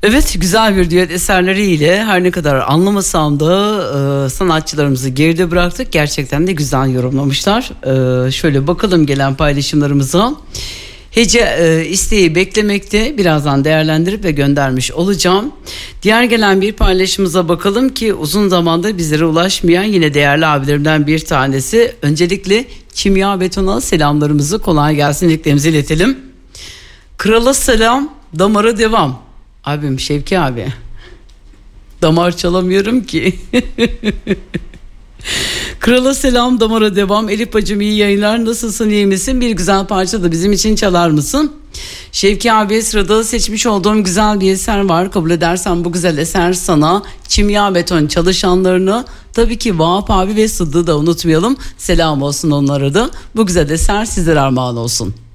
Evet, güzel bir düet eserleriyle her ne kadar anlamasam da sanatçılarımızı geride bıraktık. Gerçekten de güzel yorumlamışlar. Şöyle bakalım gelen paylaşımlarımıza. Hece isteği beklemekte, birazdan değerlendirip ve göndermiş olacağım. Diğer gelen bir paylaşımıza bakalım ki uzun zamandır bizlere ulaşmayan yine değerli abilerimden bir tanesi. Öncelikle Kimya Beton'a selamlarımızı, kolay gelsin dileklerimizi iletelim. Krala selam, damara devam. Abim Şevki abi. Damar çalamıyorum ki. Krala selam, damara devam. Elif bacım iyi yayınlar. Nasılsın, iyi misin? Bir güzel parça da bizim için çalar mısın? Şevki abi, sırada seçmiş olduğum güzel bir eser var. Kabul edersen bu güzel eser sana. Kimya Beton çalışanlarını, tabii ki Vahap abi ve Sıddık'ı da unutmayalım. Selam olsun onlara da. Bu güzel eser sizlere armağan olsun.